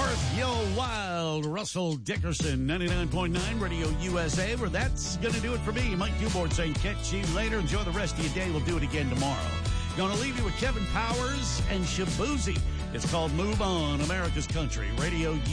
North Yo Wild, Russell Dickerson, 99.9 Radio USA, where that's going to do it for me. Mike Dewboard saying catch you later. Enjoy the rest of your day. We'll do it again tomorrow. Going to leave you with Kevin Powers and Shabuzi. It's called Move On, America's Country Radio